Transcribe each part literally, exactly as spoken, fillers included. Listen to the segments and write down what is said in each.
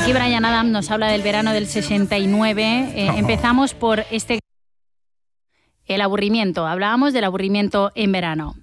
Aquí Bryan Adams nos habla del verano del sesenta y nueve. Eh, oh. Empezamos por este... El aburrimiento. Hablábamos del aburrimiento en verano.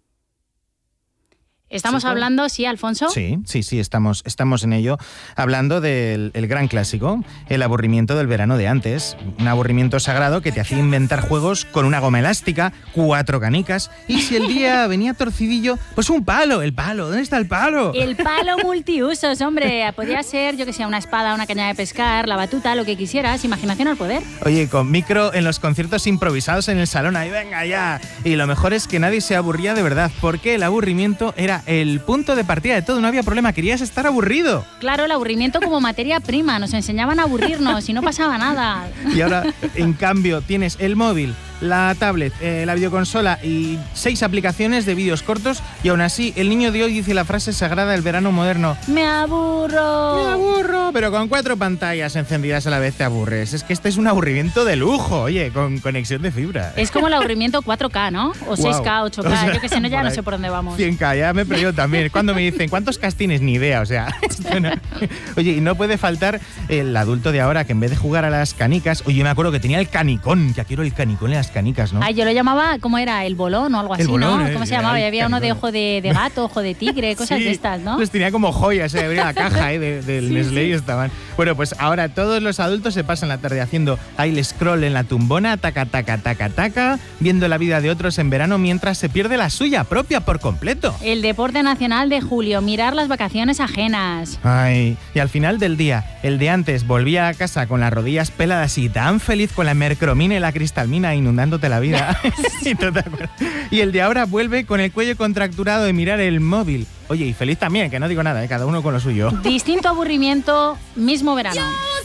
Estamos ¿Sí, hablando, ¿sí, Alfonso? Sí, sí, sí, estamos, estamos en ello, hablando del el gran clásico, el aburrimiento del verano de antes. Un aburrimiento sagrado que te hacía inventar juegos con una goma elástica, cuatro canicas, y si el día venía torcidillo, pues un palo, el palo, ¿dónde está el palo? El palo multiusos, hombre, podía ser, yo que sé, una espada, una caña de pescar, la batuta, lo que quisieras, imaginación al poder. Oye, con micro en los conciertos improvisados en el salón, ahí venga ya. Y lo mejor es que nadie se aburría de verdad, porque el aburrimiento era el punto de partida de todo, no había problema, querías estar aburrido. Claro, el aburrimiento como materia prima, nos enseñaban a aburrirnos y no pasaba nada. Y ahora, en cambio, tienes el móvil, la tablet, eh, la videoconsola y seis aplicaciones de vídeos cortos y aún así el niño de hoy dice la frase sagrada del verano moderno: ¡me aburro! ¡Me aburro! Pero con cuatro pantallas encendidas a la vez te aburres. Es que este es un aburrimiento de lujo, oye, con conexión de fibra. Es como el aburrimiento cuatro K, ¿no? O seis K, ocho K, o sea, yo que sé, no, ya no sé por dónde vamos. cien K, ya me he perdido también. Cuando me dicen, ¿cuántos castines? Ni idea, o sea. No. Oye, y no puede faltar el adulto de ahora que en vez de jugar a las canicas, oye, me acuerdo que tenía el canicón, ya quiero el canicón en las canicas, ¿no? Ah, yo lo llamaba, ¿cómo era? El bolón o algo así, el bolón, ¿no? Eh, ¿Cómo se llamaba? Y había canicón. Uno de ojo de, de gato, ojo de tigre, cosas sí, de estas, ¿no? Pues tenía como joyas, se eh, abría la caja eh, de, del sí, Nestlé sí. Y estaban. Bueno, pues ahora todos los adultos se pasan la tarde haciendo ahí el scroll en la tumbona, taca, taca, taca, taca, viendo la vida de otros en verano mientras se pierde la suya propia por completo. El deporte nacional de julio, mirar las vacaciones ajenas. Ay, y al final del día, el de antes volvía a casa con las rodillas peladas y tan feliz con la mercromina y la cristalmina inundándote la vida. Sí, no te acuerdas. Y el de ahora vuelve con el cuello contracturado de mirar el móvil. Oye, y feliz también, que no digo nada, ¿eh? Cada uno con lo suyo. Distinto aburrimiento, mismo verano.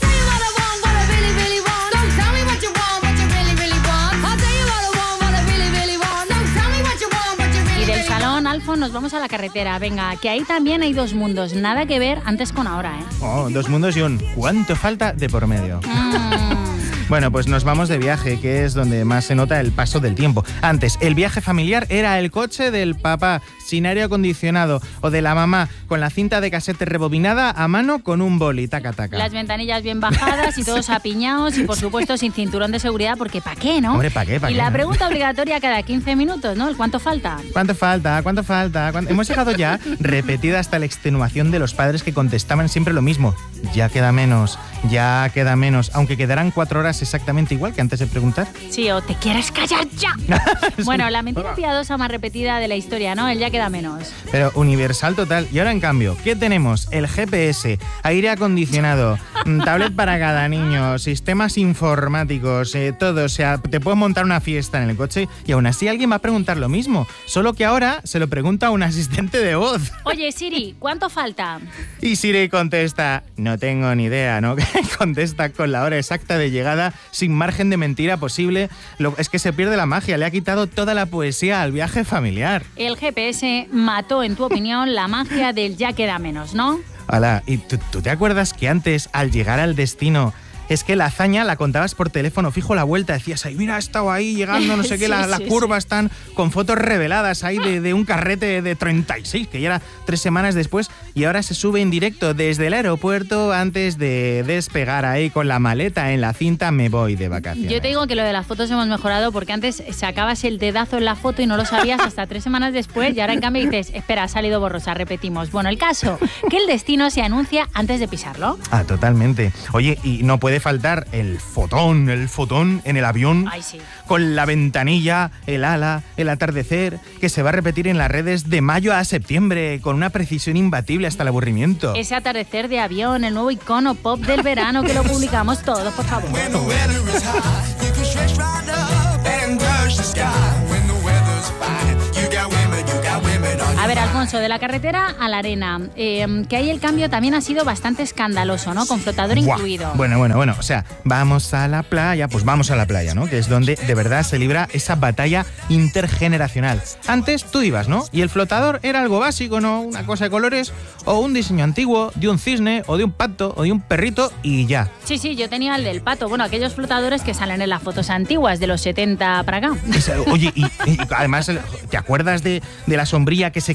Y del salón, Alfon, nos vamos a la carretera. Venga, que ahí también hay dos mundos. Nada que ver antes con ahora, ¿eh? Oh, dos mundos y un ¿cuánto falta de por medio? Mm. Bueno, pues nos vamos de viaje, que es donde más se nota el paso del tiempo. Antes, el viaje familiar era el coche del papá sin aire acondicionado o de la mamá con la cinta de casete rebobinada a mano con un boli, taca, taca. Las ventanillas bien bajadas y todos sí. apiñados y, por supuesto, sin cinturón de seguridad, porque ¿para qué, no? Hombre, ¿para qué? ¿Pa y qué? La pregunta obligatoria cada quince minutos, ¿no? ¿El cuánto falta? ¿Cuánto falta? ¿Cuánto falta? ¿Cuánto? Hemos llegado ya, repetida hasta la extenuación de los padres que contestaban siempre lo mismo. Ya queda menos, ya queda menos, aunque quedarán cuatro horas exactamente igual que antes de preguntar. Sí, o te quieres callar ya. Bueno, la mentira piadosa más repetida de la historia, ¿no? El ya queda menos. Pero universal total. Y ahora, en cambio, ¿qué tenemos? El G P S, aire acondicionado, tablet para cada niño, sistemas informáticos, eh, todo. O sea, te puedes montar una fiesta en el coche y aún así alguien va a preguntar lo mismo. Solo que ahora se lo pregunta a un asistente de voz. Oye, Siri, ¿cuánto falta? Y Siri contesta, no tengo ni idea, ¿no? Contesta con la hora exacta de llegada, sin margen de mentira posible. Lo, es que se pierde la magia, le ha quitado toda la poesía al viaje familiar. El G P S mató, en tu opinión, la magia del ya queda menos, ¿no? Hala, ¿y tú, tú te acuerdas que antes, al llegar al destino, es que la hazaña la contabas por teléfono fijo la vuelta, decías, ay, mira, he estado ahí llegando, no sé sí, qué, las sí, la curvas sí. están con fotos reveladas ahí de, de un carrete de treinta y seis, que ya era tres semanas después, y ahora se sube en directo desde el aeropuerto antes de despegar ahí con la maleta en la cinta, me voy de vacaciones. Yo te digo que lo de las fotos hemos mejorado porque antes sacabas el dedazo en la foto y no lo sabías hasta tres semanas después, y ahora en cambio dices, espera, ha salido borrosa, repetimos. Bueno, el caso, que el destino se anuncia antes de pisarlo. Ah, totalmente. Oye, y no puede faltar el fotón, el fotón en el avión. Ay, sí. Con la ventanilla, el ala, el atardecer, que se va a repetir en las redes de mayo a septiembre, con una precisión imbatible hasta el aburrimiento. Ese atardecer de avión, el nuevo icono pop del verano, que lo publicamos todos, por favor. A ver, Alfonso, de la carretera a la arena, eh, que ahí el cambio también ha sido bastante escandaloso, ¿no? Con flotador Buah. incluido. Bueno, bueno, bueno, o sea, vamos a la playa, pues vamos a la playa, ¿no? Que es donde de verdad se libra esa batalla intergeneracional. Antes tú ibas, ¿no? Y el flotador era algo básico, ¿no? Una cosa de colores o un diseño antiguo de un cisne o de un pato o de un perrito y ya. Sí, sí, yo tenía el del pato. Bueno, aquellos flotadores que salen en las fotos antiguas de los setenta para acá. Oye, y, y además, ¿te acuerdas de, de la sombrilla que se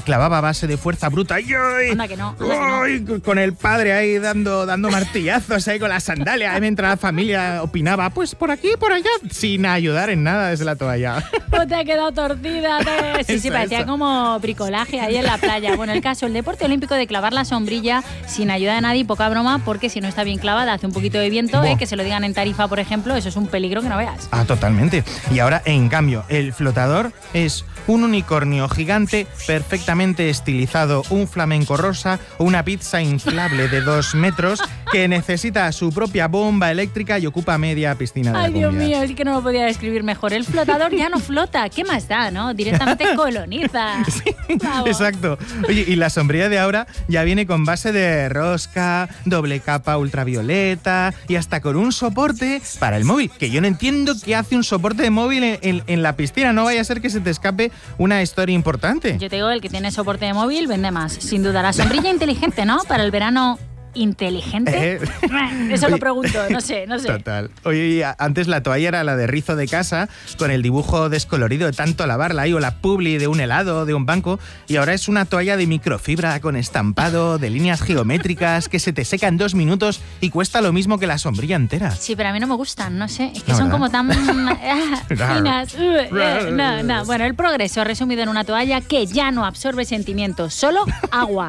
clavaba a base de fuerza bruta. ¡Ay! Anda que no, anda ¡Ay! que no. Con el padre ahí dando, dando martillazos ahí con las sandalias. Mientras la familia opinaba, pues por aquí, por allá, sin ayudar en nada desde la toalla. Pues te ha quedado torcida. Te... Sí, sí, Eso, parecía eso. como bricolaje ahí en la playa. Bueno, el caso, el deporte olímpico de clavar la sombrilla sin ayuda de nadie, poca broma, porque si no está bien clavada hace un poquito de viento, eh, que se lo digan en Tarifa, por ejemplo, eso es un peligro que no veas. Ah, totalmente. Y ahora, en cambio, el flotador es un unicornio gigante perfectamente estilizado, un flamenco rosa o una pizza inflable de dos metros que necesita su propia bomba eléctrica y ocupa media piscina de Ay, la Dios comunidad. mío, es que no lo podía describir mejor. El flotador ya no flota, ¿qué más da, no? Directamente coloniza. Sí, Bravo. exacto. Oye, y la sombrilla de ahora ya viene con base de rosca, doble capa ultravioleta y hasta con un soporte para el móvil, que yo no entiendo qué hace un soporte de móvil en, en- en la piscina. No vaya a ser que se te escape una historia importante. Yo te digo, el que tiene soporte de móvil vende más, sin duda. La sombrilla inteligente, ¿no? Para el verano inteligente. Eh. Eso lo Oye, pregunto, no sé, no sé. Total. Oye, y a- antes la toalla era la de rizo de casa, con el dibujo descolorido de tanto lavarla ahí, o la publi de un helado, de un banco, y ahora es una toalla de microfibra con estampado, de líneas geométricas, que se te seca en dos minutos y cuesta lo mismo que la sombrilla entera. Sí, pero a mí no me gustan, no sé. Es que No, son ¿verdad? como tan ah, finas. Uh, eh, no, no. Bueno, el progreso resumido en una toalla que ya no absorbe sentimientos, solo agua.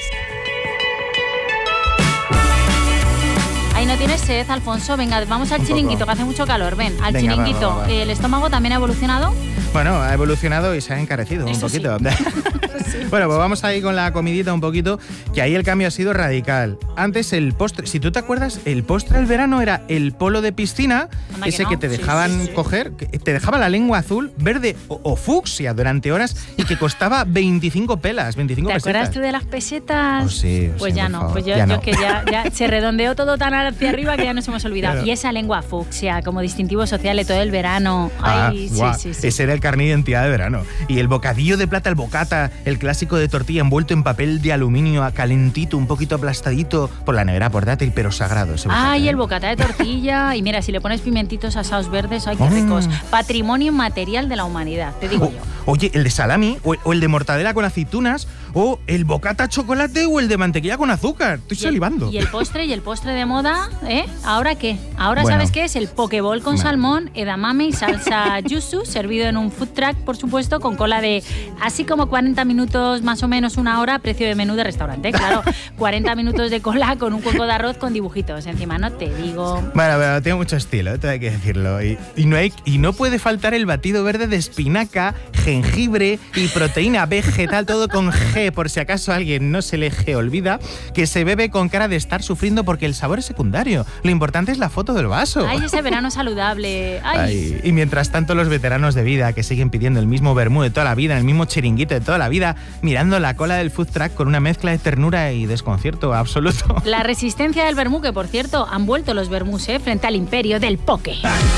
Ahí no tienes sed, Alfonso. Venga, vamos al Un chiringuito, poco. que hace mucho calor. Ven, al Venga, va, chiringuito. va, va, va. ¿El estómago también ha evolucionado? Bueno, ha evolucionado y se ha encarecido Eso un sí. poquito. Bueno, pues vamos ahí con la comidita un poquito, que ahí el cambio ha sido radical. Antes el postre, si tú te acuerdas, el postre del verano era el polo de piscina, Anda que ese no. que te Sí, dejaban sí, sí. coger, que te dejaba la lengua azul, verde o, o fucsia durante horas y que costaba veinticinco pelas, veinticinco ¿Te acuerdas pesetas. tú de las pesetas? Oh, sí, oh, Pues sí, ya por no, favor. pues yo, Ya yo no. que ya, ya se redondeó todo tan hacia arriba que ya nos hemos olvidado. Claro. Y esa lengua fucsia como distintivo social de todo el verano. Ah, Ay, sí, guau, sí, sí. Ese era el carnet de identidad de verano. Y el bocadillo de plata, el bocata, el clásico de tortilla envuelto en papel de aluminio, calentito, un poquito aplastadito por la nevera portátil, pero sagrado. Ese bocata, Ay, ¿eh? el bocata de tortilla. Y mira, si le pones pimentitos asados verdes, ay, qué Mm. ricos. Patrimonio inmaterial de la humanidad, te digo O- yo. Oye, el de salami, o, o el de mortadela con aceitunas, o el bocata chocolate, o el de mantequilla con azúcar. Estoy Y el- salivando. Y el postre, y el postre de moda, ¿eh? ¿Ahora qué? Ahora Bueno. sabes qué es el pokeball con Vale. salmón, edamame y salsa yuzu, servido en un food truck, por supuesto, con cola de así como cuarenta minutos, más o menos una hora, precio de menú de restaurante, claro. cuarenta minutos de cola con un cuenco de arroz con dibujitos encima, no te digo. Bueno, pero tiene mucho estilo, esto hay que decirlo. Y, y no hay, y no puede faltar el batido verde de espinaca, jengibre y proteína vegetal, todo con G, por si acaso a alguien no se le G olvida, que se bebe con cara de estar sufriendo porque el sabor es secundario. Lo importante es la foto del vaso. Ay, ese verano saludable. Ay. Ay, y mientras tanto los veteranos de vida que siguen pidiendo el mismo vermú de toda la vida, el mismo chiringuito de toda la vida, mirando la cola del food truck con una mezcla de ternura y desconcierto absoluto. La resistencia del vermú, que por cierto, han vuelto los vermús, ¿eh? Frente al imperio del poke.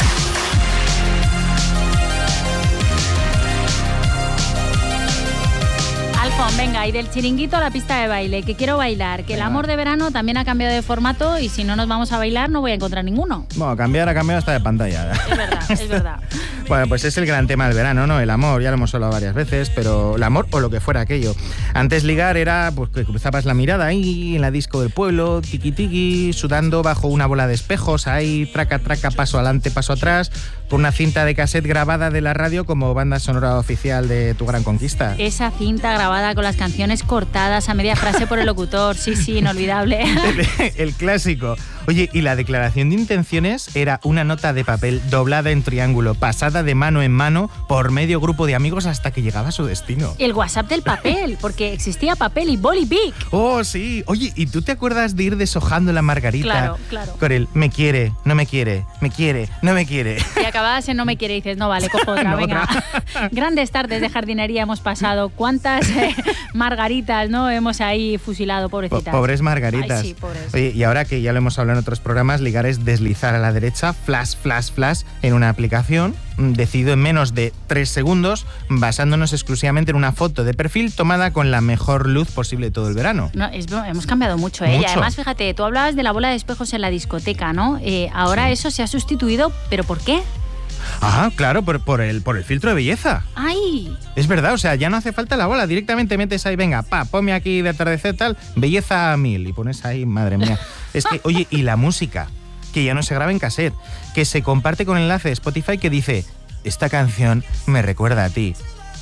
Alfon, venga, y del chiringuito a la pista de baile, que quiero bailar, que el Venga. amor de verano también ha cambiado de formato y si no nos vamos a bailar no voy a encontrar ninguno. Bueno, cambiar ha cambiado hasta de pantalla. Es verdad, es verdad. Bueno, pues es el gran tema del verano, ¿no? El amor, ya lo hemos hablado varias veces, pero el amor o lo que fuera aquello. Antes ligar era pues que cruzabas la mirada ahí en la disco del pueblo, tiqui tiqui, sudando bajo una bola de espejos, ahí traca traca, paso adelante, paso atrás, por una cinta de cassette grabada de la radio como banda sonora oficial de Tu Gran Conquista. Esa cinta grabada con las canciones cortadas a media frase por el locutor, sí, sí, inolvidable. El, el clásico. Oye, y la declaración de intenciones era una nota de papel doblada en triángulo, pasada de mano en mano por medio grupo de amigos hasta que llegaba a su destino. El WhatsApp del papel, porque existía papel y boli big. Oh, sí. Oye, ¿y tú te acuerdas de ir deshojando la margarita? Claro, claro. Con el me quiere, no me quiere, me quiere, no me quiere. Y acababas en no me quiere y dices, no vale, cojo otra, No, venga. otra. Grandes tardes de jardinería hemos pasado. ¿Cuántas eh, margaritas no hemos ahí fusilado, Po- pobrecitas? pobres margaritas. Ay, sí, pobres. Oye, y ahora que ya lo hemos hablado en otros programas, ligar es deslizar a la derecha, flash, flash, flash, en una aplicación, mm, decidido en menos de tres segundos, basándonos exclusivamente en una foto de perfil tomada con la mejor luz posible todo el verano. No, es- hemos cambiado mucho, ¿eh? Y Mucho. además, fíjate, tú hablabas de la bola de espejos en la discoteca, ¿no? Eh, ahora Sí. eso se ha sustituido, ¿pero por qué? Ah, claro, por, por, el, por el filtro de belleza. ¡Ay! Es verdad, o sea, ya no hace falta la bola, directamente metes ahí, venga, pa, ponme aquí de atardecer tal, belleza a mil, y pones ahí, madre mía. Es que, oye, y la música, que ya no se graba en cassette, que se comparte con enlace de Spotify que dice, esta canción me recuerda a ti.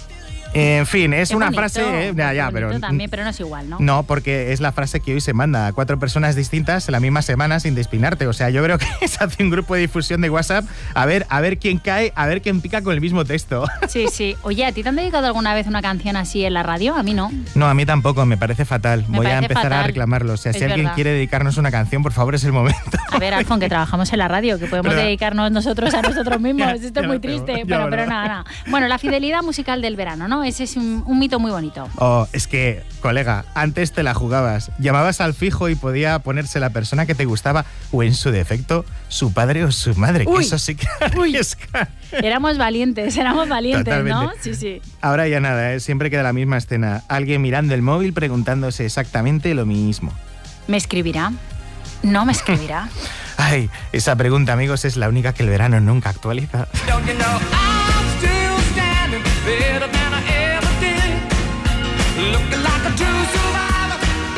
En fin, es Qué una bonito, frase, eh, ya, ya, pero también, pero no es igual, ¿no? No, porque es la frase que hoy se manda a cuatro personas distintas en la misma semana sin despeinarte. O sea, yo creo que se hace un grupo de difusión de WhatsApp a ver, a ver quién cae, a ver quién pica con el mismo texto. Sí, sí. Oye, ¿a ti te han dedicado alguna vez una canción así en la radio? A mí no. No, a mí tampoco, me parece fatal. Me Voy parece a empezar fatal. a reclamarlo. O sea, Es si alguien verdad. quiere dedicarnos una canción, por favor, es el momento. A ver, Alfon, que trabajamos en la radio, que podemos ¿Verdad? dedicarnos nosotros a nosotros mismos. Ya, Esto ya es muy lo tengo, triste, ya pero, lo pero tengo. nada, nada. Bueno, la fidelidad musical del verano, ¿no? Ese es un, un mito muy bonito. Oh, es que, colega, antes te la jugabas. Llamabas al fijo y podía ponerse la persona que te gustaba o, en su defecto, su padre o su madre. Uy, que eso sí que arriesga. Éramos valientes, éramos valientes, ¿no? Totalmente. Sí, sí. Ahora ya nada, ¿eh? Siempre queda la misma escena. Alguien mirando el móvil preguntándose exactamente lo mismo. ¿Me escribirá? No me escribirá. Ay, esa pregunta, amigos, es la única que el verano nunca actualiza. Don't you know I'm still standing better than I ever did? Looking like a true survivor,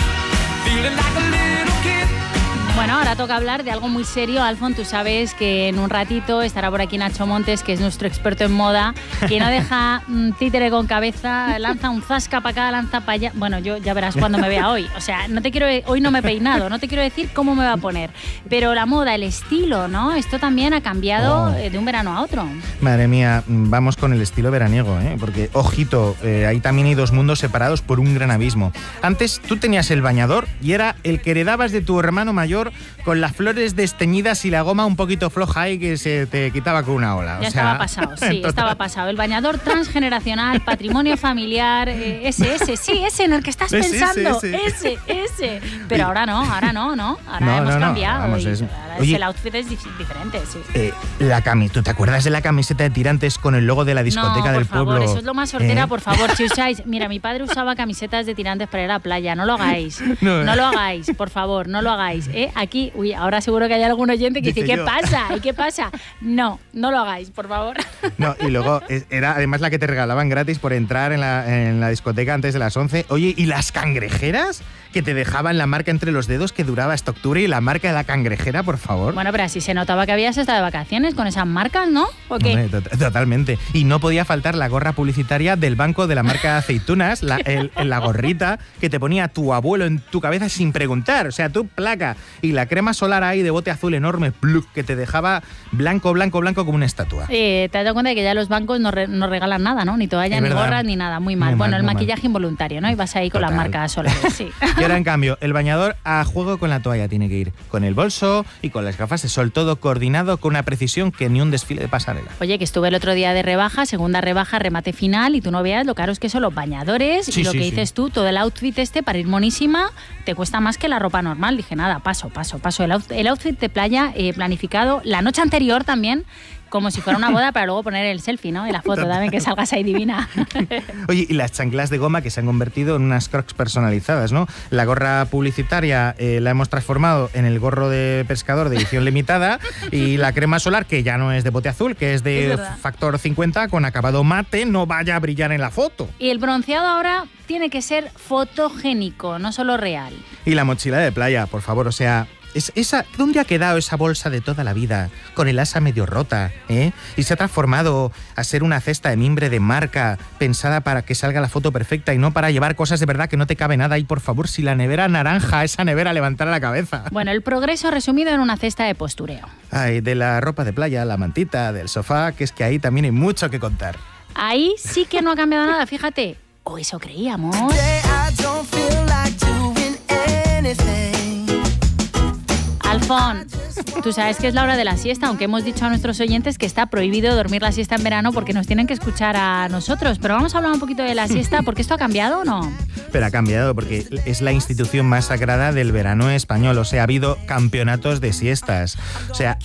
feeling like a little kid. Bueno, ahora toca hablar de algo muy serio. Alfon, tú sabes que en un ratito estará por aquí Nacho Montes, que es nuestro experto en moda, que no deja mm, títere con cabeza, lanza un zasca para acá, lanza para allá. Bueno, yo ya verás cuando me vea hoy. O sea, no te quiero, hoy no me he peinado, no te quiero decir cómo me va a poner. Pero la moda, el estilo, ¿no? Esto también ha cambiado Oh. eh, de un verano a otro. Madre mía, vamos con el estilo veraniego, ¿eh? Porque, ojito, eh, ahí también hay dos mundos separados por un gran abismo. Antes tú tenías el bañador y era el que heredabas de tu hermano mayor con las flores desteñidas y la goma un poquito floja ahí que se te quitaba con una ola. Ya o sea, estaba pasado, sí, total. estaba pasado. El bañador transgeneracional, patrimonio familiar, eh, ese, ese, sí, ese en el que estás Ese, pensando, ese, ese, ese. Pero ahora no, ahora no, ¿no? Ahora No, hemos no, no, cambiado. vamos, y es- ahora oye. el outfit es dif- diferente, sí. Eh, la cami ¿Tú te acuerdas de la camiseta de tirantes con el logo de la discoteca no, del por favor, pueblo? eso es lo más sortera, ¿Eh? por favor, si usáis... Mira, mi padre usaba camisetas de tirantes para ir a la playa, no lo hagáis, No, no, eh. lo hagáis, por favor, no lo hagáis. ¿eh? Aquí, uy, ahora seguro que hay algún oyente que dice, Dice ¿qué yo. pasa? ¿Y qué pasa? No, no lo hagáis, por favor. No, y luego es- era además la que te regalaban gratis por entrar en la, en la discoteca antes de las once. Oye, ¿y las cangrejeras? Que te dejaban la marca entre los dedos que duraba hasta octubre y la marca de la cangrejera, por favor. Bueno, pero así se notaba que habías estado de vacaciones con esas marcas, ¿no? ¿O qué? Hombre, to- totalmente. Y no podía faltar la gorra publicitaria del banco de la marca Aceitunas, la, el- el- la gorrita que te ponía tu abuelo en tu cabeza sin preguntar. O sea, tu placa. Y la crema solar ahí de bote azul enorme, pluk, que te dejaba blanco, blanco, blanco como una estatua. Eh, te has dado cuenta de que ya los bancos no, re- no regalan nada, ¿no? Ni toallas, Es ni verdad. gorras, ni nada. Muy mal. Muy bueno, mal, el muy mal. maquillaje involuntario, ¿no? Y vas ahí con las Total. marcas solares, sí. Y ahora, en cambio, el bañador a juego con la toalla tiene que ir. Con el bolso y con las gafas de sol, todo coordinado con una precisión que ni un desfile de pasarela. Oye, que estuve el otro día de rebaja, segunda rebaja, remate final, y tú no veas lo caros que son los bañadores Sí, y lo sí, que sí. dices tú, todo el outfit este para ir monísima, te cuesta más que la ropa normal. Dije, nada, paso, paso, paso. El, out- el outfit de playa eh, planificado la noche anterior también, como si fuera una boda para luego poner el selfie, ¿no? Y la foto también, que salgas ahí divina. Oye, y las chanclas de goma que se han convertido en unas crocs personalizadas, ¿no? La gorra publicitaria eh, la hemos transformado en el gorro de pescador de edición limitada y la crema solar, que ya no es de bote azul, que es Es de verdad. factor cincuenta con acabado mate, no vaya a brillar en la foto. Y el bronceado ahora tiene que ser fotogénico, no solo real. Y la mochila de playa, por favor, o sea... Es esa, ¿dónde ha quedado esa bolsa de toda la vida, con el asa medio rota, eh? Y se ha transformado a ser una cesta de mimbre de marca, pensada para que salga la foto perfecta y no para llevar cosas de verdad que no te cabe nada. Y por favor, si la nevera naranja, esa nevera levantara la cabeza. Bueno, el progreso resumido en una cesta de postureo. Ay, de la ropa de playa, la mantita, del sofá, que es que ahí también hay mucho que contar. Ahí sí que no ha cambiado nada, fíjate. O eso creíamos. Today I don't feel like doing anything. Alfon, tú sabes que es la hora de la siesta, aunque hemos dicho a nuestros oyentes que está prohibido dormir la siesta en verano porque nos tienen que escuchar a nosotros. Pero vamos a hablar un poquito de la siesta, porque esto ha cambiado o no. Pero ha cambiado porque es la institución más sagrada del verano español. O sea, ha habido campeonatos de siestas. O sea,